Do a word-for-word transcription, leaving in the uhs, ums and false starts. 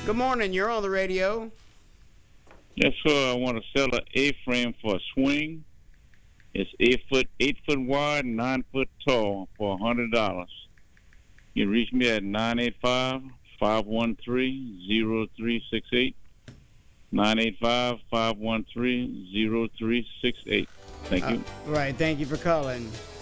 Good morning. You're on the radio. Yes, sir. I want to sell an A-frame for a swing. It's eight foot, eight foot wide, nine foot tall for a hundred dollars. You can reach me at nine eight five, five one three, zero three six eight. nine eight five, five one three, zero three six eight. Thank you. Uh, right. Thank you for calling.